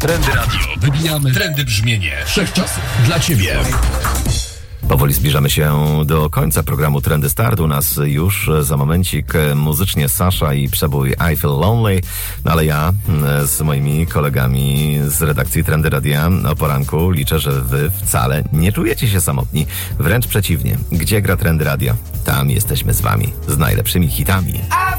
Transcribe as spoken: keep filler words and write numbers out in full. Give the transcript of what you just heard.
Trendy Radio. Wybijamy trendy brzmienie wszechczasów dla Ciebie. Powoli zbliżamy się do końca programu Trendy Start. U nas już za momencik muzycznie Sasha i przebój I Feel Lonely, no ale ja z moimi kolegami z redakcji Trendy Radia o poranku liczę, że wy wcale nie czujecie się samotni. Wręcz przeciwnie. Gdzie gra Trendy Radio? Tam jesteśmy z wami, z najlepszymi hitami.